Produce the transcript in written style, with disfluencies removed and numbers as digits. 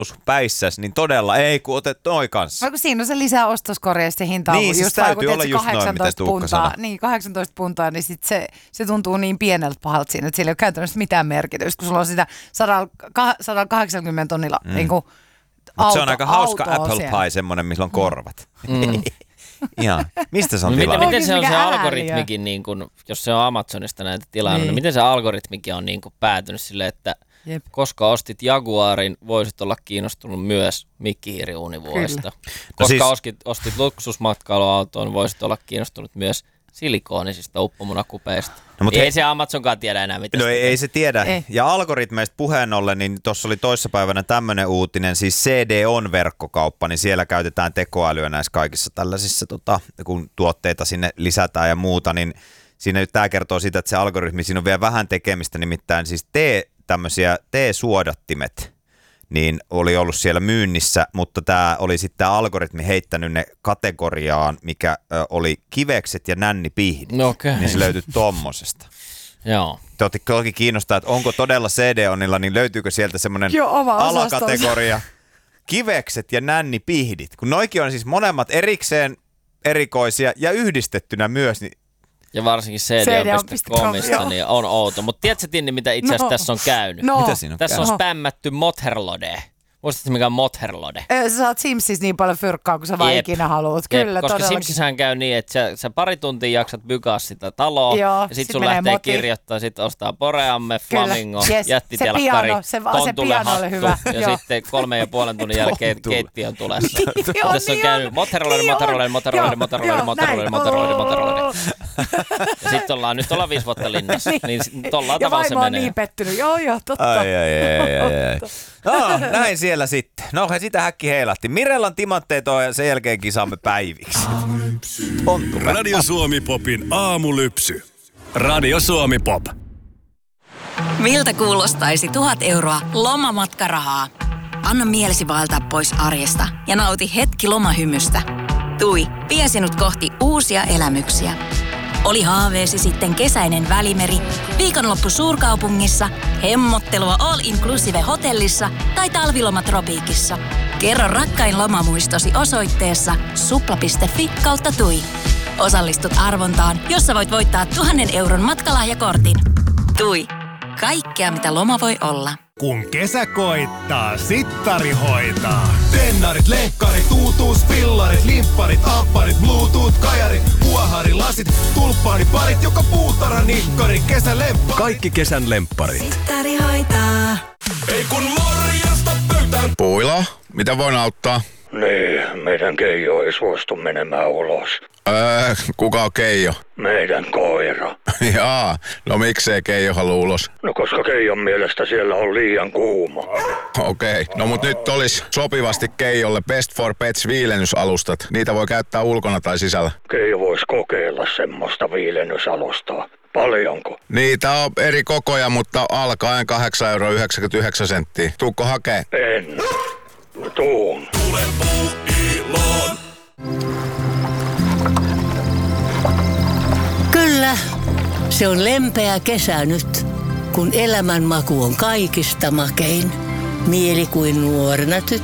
päissäs, niin todella ei, kun otet noi kanssa. Kun siinä on se lisää ostoskoria ja se hinta on niin, siis täytyy olla just noin, mitä Tuukka sanoi. Niin, 18 puntaa, niin sit se tuntuu niin pieneltä pahalta siinä, että sillä ei ole käytännössä mitään merkitystä, kun sulla on sitä 180 tonnilla niin kuin mutta se on aika hauska apple pie, semmoinen, missä on korvat. Ihan. Mistä se on tilannut? Miten se on se algoritmikin, niin kun, jos se on Amazonista näitä tilannut, niin miten se algoritmikin on niin kun päätynyt silleen, että koska ostit Jaguarin, voisit olla kiinnostunut myös mikkihiiriuunivuodesta. Koska ostit luksusmatkailuautoon, voisit olla kiinnostunut myös silikoonisista uppomunakupeista. No, ei se Amazonkaan tiedä enää mitä. No ei se tiedä. Ei. Ja algoritmeista puheen ollen, niin tuossa oli toissapäivänä tämmöinen uutinen, siis CD-on-verkkokauppa, niin siellä käytetään tekoälyä näissä kaikissa tällaisissa, kun tuotteita sinne lisätään ja muuta, niin siinä nyt tämä kertoo siitä, että se algoritmi, siinä on vielä vähän tekemistä, nimittäin siis tämmöisiä T-suodattimet, niin oli ollut siellä myynnissä, mutta tämä oli sitten tämä algoritmi heittänyt ne kategoriaan, mikä oli kivekset ja nännipihdit. Okay. Niin se löytyi tommosesta. Joo. Toki kiinnostaa, että onko todella CD-onilla, niin löytyykö sieltä semmoinen alakategoria kivekset ja nännipihdit. Kun noikin on siis molemmat erikseen erikoisia ja yhdistettynä myös, niin ja varsinkin CD.comista niin on outo. Mutta tiedätkö, Tinni, mitä itse asiassa tässä on käynyt? Mitä siinä on tässä on spämmätty Motherlode. Muistatko, mikä on Motherlode? Sä saat Simsissä niin paljon fyrkkaa, kun sä vaan ikinä haluat. Kyllä, koska Simsissähän käy niin, että sä pari tuntia jaksat bykaa sitä taloa, ja sit sun lähtee kirjoittaa, sit ostaa Poreamme, Flamingo, jättitelkkari, Tontulle hyvä. Ja sitten 3,5 tunnin jälkeen keittiö on tulessa. Tässä on käynyt Motherlode. Ja sitten nyt ollaan 5 vuotta linnassa, niin tolla tavalla se menee. Ja vaimo on niin pettynyt, joo, totta. Ai. No, näin siellä sitten. No, sitä häkki heilahti. Mirellan timantteet on ja sen jälkeen kisaamme päiviksi. Radio Suomi Popin aamulypsy. Radio Suomi Pop. Miltä kuulostaisi 1 000 euroa lomamatkarahaa? Anna mielesi vaeltaa pois arjesta ja nauti hetki lomahymystä. TUI vie sinut kohti uusia elämyksiä. Oli haaveesi sitten kesäinen Välimeri, viikonloppu suurkaupungissa, hemmottelua all-inclusive hotellissa tai talviloma tropiikissa. Kerro rakkain lomamuistosi osoitteessa supla.fi/TUI. Osallistut arvontaan, jossa voit voittaa 1 000 euron matkalahjakortin. TUI. Kaikkea mitä loma voi olla. Kun kesä koittaa, Sittari hoitaa. Tennarit, lenkkarit, tuutuusfillarit, limpparit, apparit, bluetooth-kajarit, huoharit, lasit, tulppaaniparit, joka puutarha, nikkari, kesälemppari. Kaikki kesän lempparit. Sittari hoitaa. Ei kun morjesta pöytään. Puila, mitä voin auttaa? Niin, meidän Keijo ei suostu menemään ulos. Kuka on Keijo? Meidän koira. Jaa, no miksei Keijo halua ulos? No koska Keijon mielestä siellä on liian kuuma. Okei, no mut nyt olisi sopivasti Keijolle Best for Pets viilennysalustat. Niitä voi käyttää ulkona tai sisällä. Keijo voisi kokeilla semmoista viilennysalustaa. Paljonko? Niitä on eri kokoja, mutta alkaen 8,99 €. Tuukko hakee? En. Tuun. Tule Puuiloon. Kyllä, se on lempeä kesä nyt, kun elämänmaku on kaikista makein. Mieli kuin nuorena